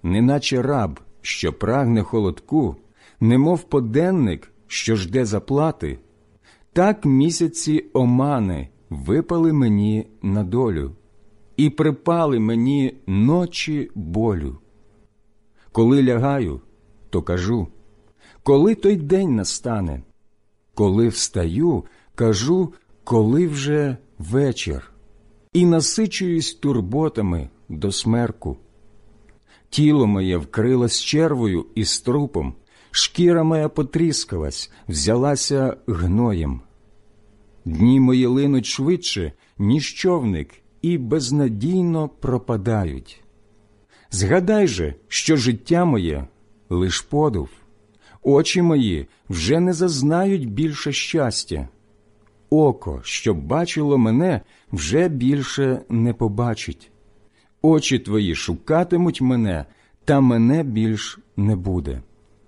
неначе раб, що прагне холодку, немов поденник, що жде заплати, так місяці омани випали мені на долю, і припали мені ночі болю. Коли лягаю, то кажу, коли той день настане? Коли встаю, кажу, коли вже вечір? І насичуюсь турботами до смерку. Тіло моє вкрилось червою і струпом, шкіра моя потріскалась, взялася гноєм. Дні мої линуть швидше, ніж човник, і безнадійно пропадають. Згадай же, що життя моє – лиш подув, очі мої вже не зазнають більше щастя. Око, що бачило мене, вже більше не побачить. Очі твої шукатимуть мене, та мене більш не буде.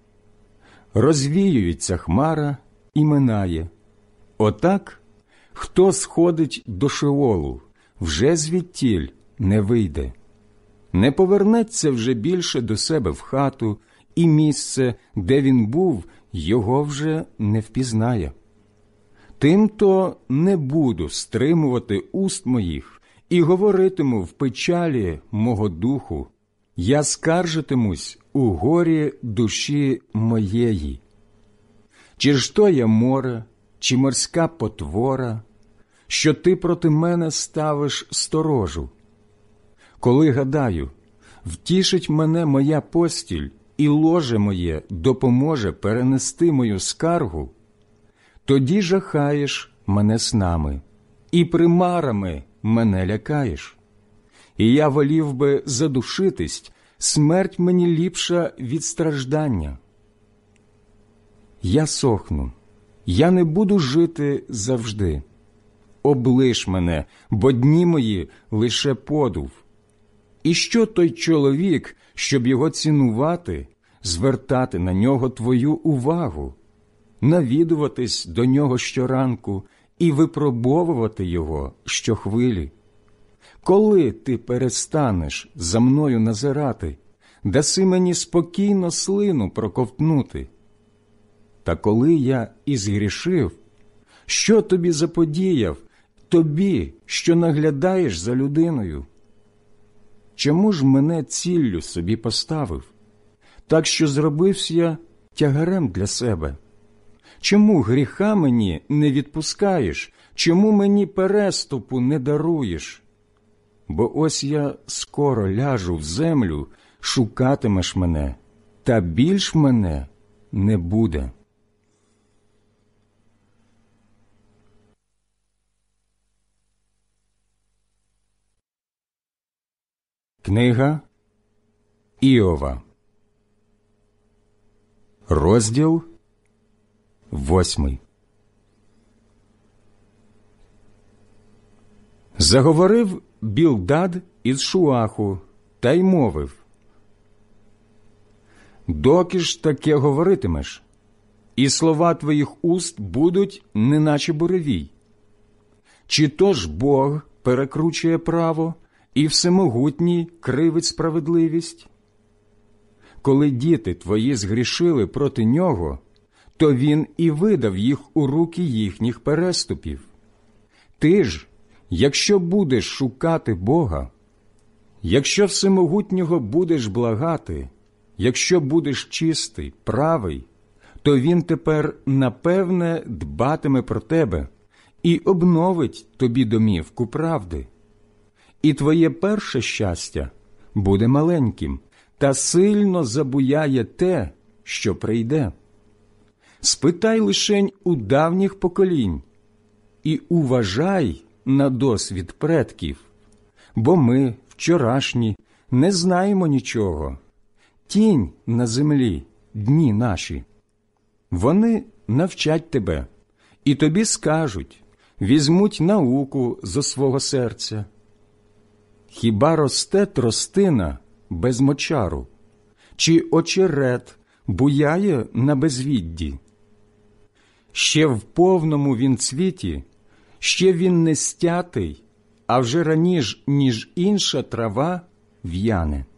Розвіюється хмара і минає. Отак, хто сходить до Шеолу, вже звідтіль не вийде. Не повернеться вже більше до себе в хату, і місце, де він був, його вже не впізнає. Тим-то не буду стримувати уст моїх і говоритиму в печалі мого духу. Я скаржитимусь у горі душі моєї. Чи ж то є море, чи морська потвора, що ти проти мене ставиш сторожу? Коли гадаю, втішить мене моя постіль, і ложе моє допоможе перенести мою скаргу, тоді жахаєш мене снами, і примарами мене лякаєш. І я волів би задушитись, смерть мені ліпша від страждання. Я сохну, я не буду жити завжди. Облиш мене, бо дні мої лише подув. І що той чоловік, щоб його цінувати, звертати на нього твою увагу, навідуватись до нього щоранку і випробовувати його щохвилі? Коли ти перестанеш за мною назирати, даси мені спокійно слину проковтнути? Та коли я і згрішив, що тобі заподіяв, тобі, що наглядаєш за людиною? Чому ж мене ціллю собі поставив, так що зробився я тягарем для себе? Чому гріха мені не відпускаєш? Чому мені переступу не даруєш? Бо ось я скоро ляжу в землю, шукатимеш мене, та більш мене не буде. Книга Іова, розділ 8. Заговорив Білдад із Шуаху та й мовив: «Доки ж таке говоритимеш, і слова твоїх уст будуть неначе буревій? Чи то ж Бог перекручує право, і всемогутній кривить справедливість? Коли діти твої згрішили проти нього, то він і видав їх у руки їхніх переступів. Ти ж, якщо будеш шукати Бога, якщо всемогутнього будеш благати, якщо будеш чистий, правий, то він тепер напевне дбатиме про тебе і обновить тобі домівку правди. І твоє перше щастя буде маленьким, та сильно забуяє те, що прийде. Спитай лишень у давніх поколінь і уважай на досвід предків, бо ми, вчорашні, не знаємо нічого. Тінь на землі дні наші. Вони навчать тебе, і тобі скажуть, візьмуть науку зо свого серця. Хіба росте тростина без мочару? Чи очерет буяє на безвідді? Ще в повному він цвіті, ще він не стятий, а вже раніш, ніж інша трава, в'яне.